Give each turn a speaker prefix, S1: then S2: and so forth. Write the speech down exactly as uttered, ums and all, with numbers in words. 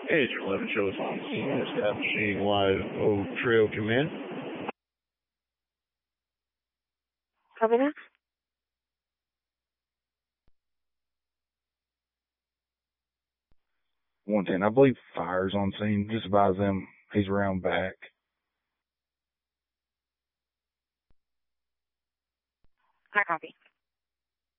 S1: H eleven shows on scene, establishing live Oak Trail Command.
S2: Copy that.
S3: one ten, I believe fire's on scene. Just advise them he's around back.
S2: I copy.